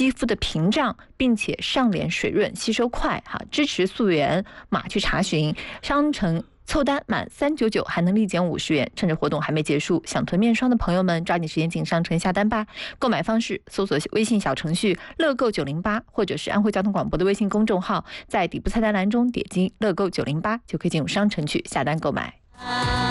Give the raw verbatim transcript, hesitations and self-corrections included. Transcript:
肌肤的屏障，并且上脸水润、吸收快，哈，支持溯源码去查询。商城凑单满三九九还能立减五十元，趁着活动还没结束，想囤面霜的朋友们抓紧时间进商城下单吧。购买方式搜索微信小程序乐购九零八，或者是安徽交通广播的微信公众号，在底部菜单栏中点击乐购九零八就可以进入商城去下单购买。